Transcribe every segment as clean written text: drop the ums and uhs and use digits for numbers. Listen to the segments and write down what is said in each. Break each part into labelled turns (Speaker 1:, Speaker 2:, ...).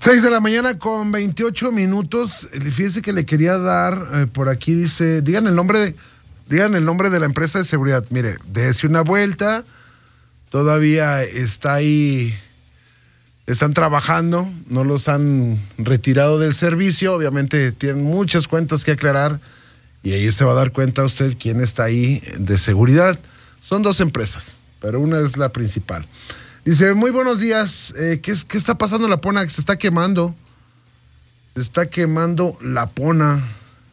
Speaker 1: 6:28 a.m. Fíjese que le quería dar, por aquí dice, digan el nombre de la empresa de seguridad. Mire, dése una vuelta, todavía está ahí, están trabajando, no los han retirado del servicio, obviamente tienen muchas cuentas que aclarar y ahí se va a dar cuenta usted quién está ahí de seguridad. Son dos empresas, pero una es la principal. Dice, muy buenos días, ¿qué está pasando en La Pona? Se está quemando. Se está quemando La Pona.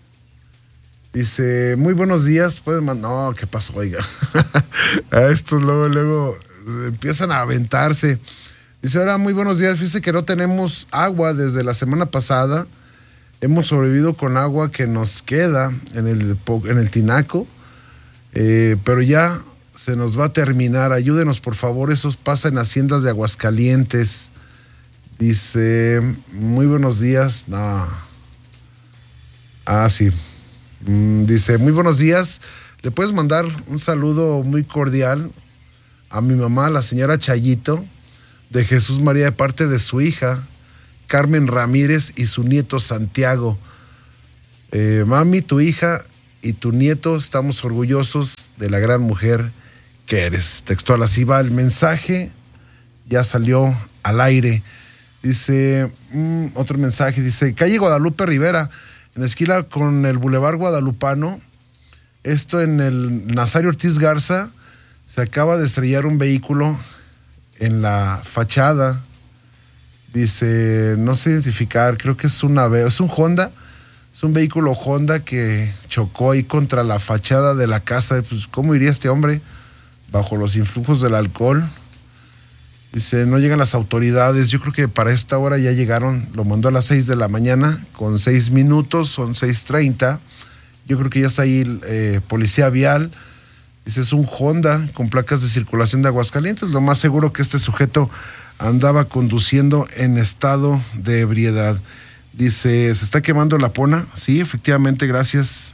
Speaker 1: Dice, muy buenos días. No, ¿qué pasó? Oiga. A estos luego empiezan a aventarse. Dice, ahora muy buenos días. Fíjese que no tenemos agua desde la semana pasada. Hemos sobrevivido con agua que nos queda en el tinaco. Pero ya se nos va a terminar. Ayúdenos, por favor. Eso pasa en Haciendas de Aguascalientes. Dice, muy buenos días. No. Sí. Dice, muy buenos días. ¿Le puedes mandar un saludo muy cordial a mi mamá, la señora Chayito, de Jesús María, de parte de su hija, Carmen Ramírez, y su nieto Santiago? Mami, tu hija y tu nieto, estamos orgullosos de la gran mujer que eres. Textual, así va el mensaje, ya salió al aire. Dice, otro mensaje, dice, calle Guadalupe Rivera, en la esquina con el Boulevard Guadalupano, esto en el Nazario Ortiz Garza, se acaba de estrellar un vehículo en la fachada. Dice, no sé identificar, creo que es un Honda, es un vehículo Honda que chocó ahí contra la fachada de la casa. Pues, ¿cómo iría este hombre? Bajo los influjos del alcohol. Dice, no llegan las autoridades. Yo creo que para esta hora ya llegaron. Lo mandó a las 6 de la mañana, con 6 minutos, son 6:30. Yo creo que ya está ahí policía vial. Dice, es un Honda con placas de circulación de Aguascalientes. Lo más seguro que este sujeto andaba conduciendo en estado de ebriedad. Dice, ¿se está quemando La Pona? Sí, efectivamente, gracias.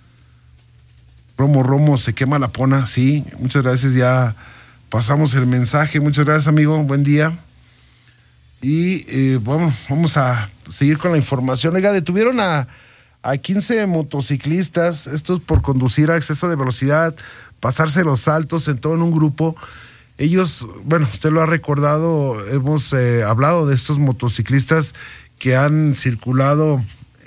Speaker 1: Romo, se quema La Pona. Sí, muchas gracias, ya pasamos el mensaje. Muchas gracias, amigo, buen día. Y vamos a seguir con la información. Oiga, detuvieron a 15 motociclistas, estos por conducir a exceso de velocidad, pasarse los saltos en todo en un grupo. Ellos, bueno, usted lo ha recordado, hemos hablado de estos motociclistas que han circulado,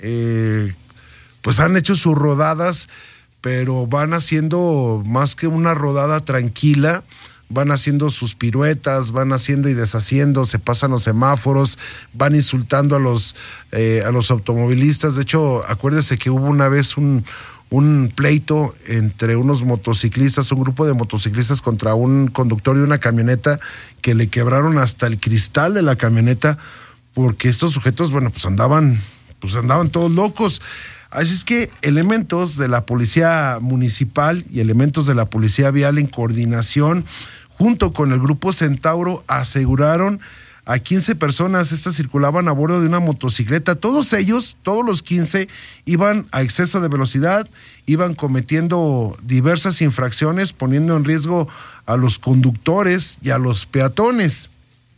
Speaker 1: pues han hecho sus rodadas, pero van haciendo más que una rodada tranquila, van haciendo sus piruetas, van haciendo y deshaciendo, se pasan los semáforos, van insultando a los automovilistas. De hecho, acuérdese que hubo una vez un pleito entre unos motociclistas, un grupo de motociclistas contra un conductor de una camioneta, que le quebraron hasta el cristal de la camioneta, porque estos sujetos, bueno, pues andaban todos locos. Así es que elementos de la policía municipal y elementos de la policía vial en coordinación, junto con el grupo Centauro, aseguraron a 15 personas. Estas circulaban a bordo de una motocicleta. Todos ellos, todos los 15, iban a exceso de velocidad, iban cometiendo diversas infracciones, poniendo en riesgo a los conductores y a los peatones.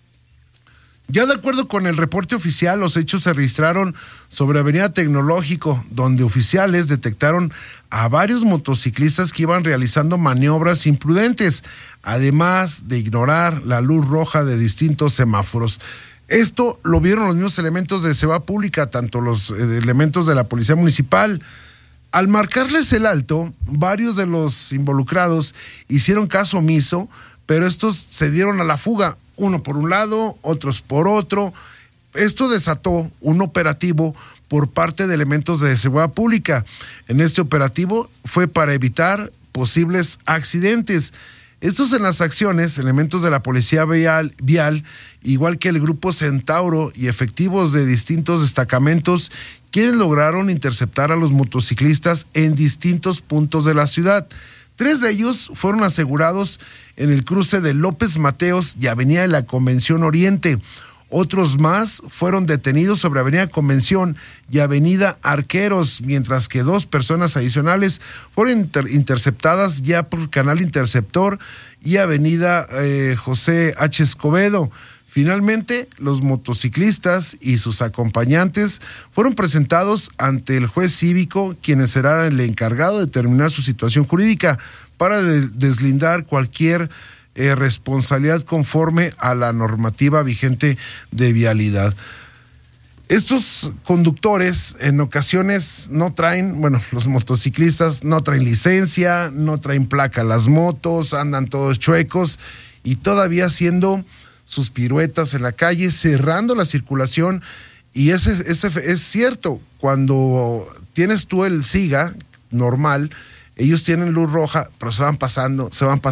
Speaker 1: Ya de acuerdo con el reporte oficial, los hechos se registraron sobre Avenida Tecnológico, donde oficiales detectaron a varios motociclistas que iban realizando maniobras imprudentes, además de ignorar la luz roja de distintos semáforos. Esto lo vieron los mismos elementos de Seguridad Pública, tanto los elementos de la Policía Municipal. Al marcarles el alto, varios de los involucrados hicieron caso omiso, pero estos se dieron a la fuga, uno por un lado, otros por otro. Esto desató un operativo por parte de elementos de Seguridad Pública. En este operativo fue para evitar posibles accidentes. Estos en las acciones, elementos de la Policía Vial, igual que el Grupo Centauro y efectivos de distintos destacamentos, quienes lograron interceptar a los motociclistas en distintos puntos de la ciudad. 3 de ellos fueron asegurados en el cruce de López Mateos y Avenida de la Convención Oriente. Otros más fueron detenidos sobre Avenida Convención y Avenida Arqueros, mientras que 2 personas adicionales fueron interceptadas ya por Canal Interceptor y Avenida José H. Escobedo. Finalmente, los motociclistas y sus acompañantes fueron presentados ante el juez cívico, quien será el encargado de determinar su situación jurídica para deslindar cualquier responsabilidad conforme a la normativa vigente de vialidad. Estos conductores en ocasiones no traen, los motociclistas no traen licencia, no traen placa las motos, andan todos chuecos y todavía haciendo sus piruetas en la calle, cerrando la circulación. Y ese es cierto, cuando tienes tú el SIGA normal, ellos tienen luz roja, pero se van pasando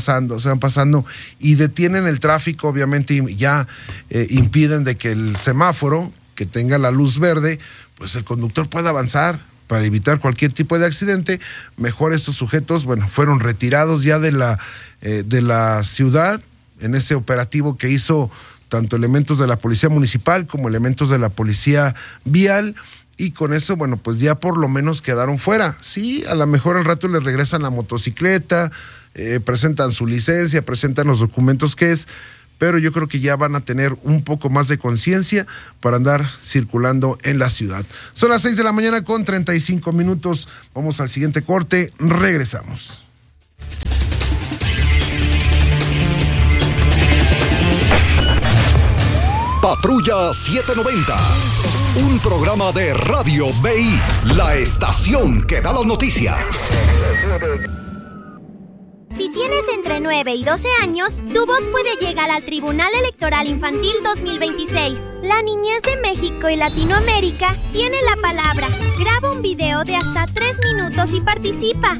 Speaker 1: y detienen el tráfico, obviamente, y ya impiden de que el semáforo, que tenga la luz verde, pues el conductor pueda avanzar para evitar cualquier tipo de accidente. Mejor estos sujetos, fueron retirados ya de la ciudad en ese operativo que hizo tanto elementos de la policía municipal como elementos de la policía vial. Y con eso, pues ya por lo menos quedaron fuera. Sí, a lo mejor al rato les regresan la motocicleta, presentan su licencia, presentan los documentos que es, pero yo creo que ya van a tener un poco más de conciencia para andar circulando en la ciudad. Son las 6:35 a.m. Vamos al siguiente corte, regresamos.
Speaker 2: Patrulla 790, un programa de Radio BI, la estación que da las noticias.
Speaker 3: Si tienes entre 9 y 12 años, tu voz puede llegar al Tribunal Electoral Infantil 2026. La niñez de México y Latinoamérica tiene la palabra. Graba un video de hasta 3 minutos y participa.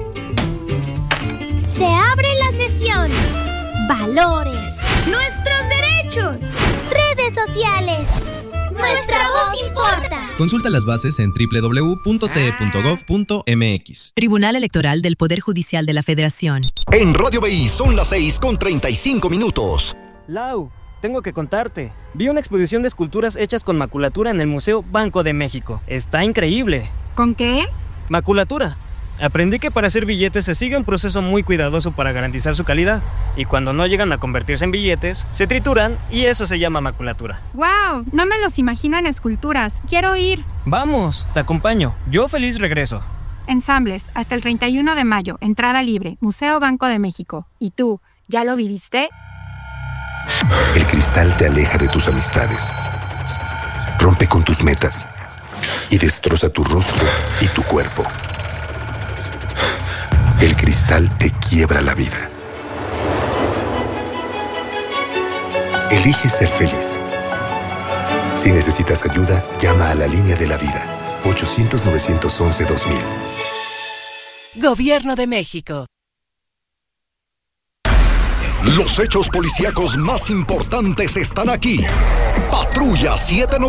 Speaker 3: Se abre la sesión. Valores. Nuestros derechos. Redes sociales. Nuestra voz importa.
Speaker 4: Consulta las bases en www.te.gov.mx.
Speaker 5: Tribunal Electoral del Poder Judicial de la Federación.
Speaker 2: En Radio BI son las 6:35.
Speaker 6: Lau, tengo que contarte. Vi una exposición de esculturas hechas con maculatura en el Museo Banco de México. Está increíble.
Speaker 7: ¿Con qué?
Speaker 6: Maculatura. Aprendí que para hacer billetes se sigue un proceso muy cuidadoso para garantizar su calidad. Y cuando no llegan a convertirse en billetes, se trituran y eso se llama maculatura.
Speaker 7: ¡Wow! No me los imagino en esculturas. ¡Quiero ir!
Speaker 6: Vamos, te acompaño. Yo feliz regreso.
Speaker 7: Ensambles, hasta el 31 de mayo. Entrada libre. Museo Banco de México. ¿Y tú, ya lo viviste?
Speaker 8: El cristal te aleja de tus amistades. Rompe con tus metas. Y destroza tu rostro y tu cuerpo. El cristal te quiebra la vida. Elige ser feliz. Si necesitas ayuda, llama a la línea de la vida. 800-911-2000.
Speaker 5: Gobierno de México.
Speaker 2: Los hechos policíacos más importantes están aquí. Patrulla 790.